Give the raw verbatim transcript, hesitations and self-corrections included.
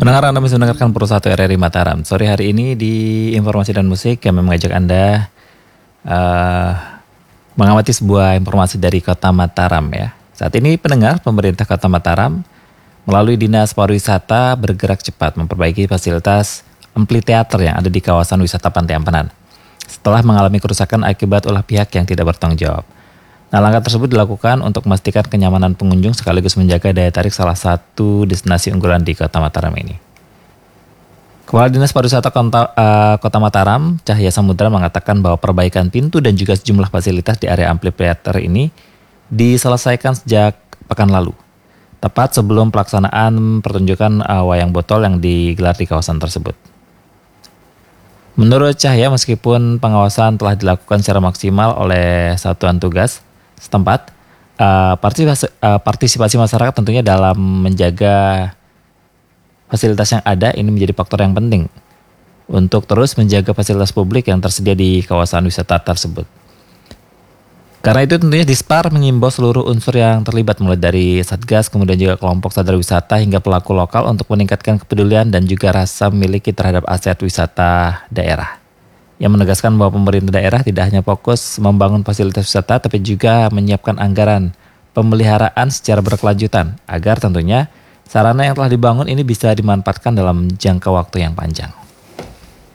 Pendengar, Anda masih mendengarkan Pro satu R R I Mataram. Sore hari ini di Informasi dan Musik kami mengajak Anda uh, mengamati sebuah informasi dari Kota Mataram ya. Saat ini pendengar, pemerintah Kota Mataram melalui Dinas Pariwisata bergerak cepat memperbaiki fasilitas amphitheater yang ada di kawasan wisata Pantai Ampanan setelah mengalami kerusakan akibat ulah pihak yang tidak bertanggung jawab. Nah, langkah tersebut dilakukan untuk memastikan kenyamanan pengunjung sekaligus menjaga daya tarik salah satu destinasi unggulan di Kota Mataram ini. Kepala Dinas Pariwisata Kota, uh, Kota Mataram, Cahya Samudra, mengatakan bahwa perbaikan pintu dan juga sejumlah fasilitas di area amphitheater ini diselesaikan sejak pekan lalu, tepat sebelum pelaksanaan pertunjukan uh, wayang botol yang digelar di kawasan tersebut. Menurut Cahya, meskipun pengawasan telah dilakukan secara maksimal oleh satuan tugas setempat, uh, partisipasi, uh, partisipasi masyarakat tentunya dalam menjaga fasilitas yang ada ini menjadi faktor yang penting untuk terus menjaga fasilitas publik yang tersedia di kawasan wisata tersebut. Karena itu tentunya Dispar mengimbau seluruh unsur yang terlibat mulai dari Satgas, kemudian juga kelompok sadar wisata hingga pelaku lokal untuk meningkatkan kepedulian dan juga rasa memiliki terhadap aset wisata daerah. Yang menegaskan bahwa pemerintah daerah tidak hanya fokus membangun fasilitas wisata tapi juga menyiapkan anggaran pemeliharaan secara berkelanjutan agar tentunya sarana yang telah dibangun ini bisa dimanfaatkan dalam jangka waktu yang panjang.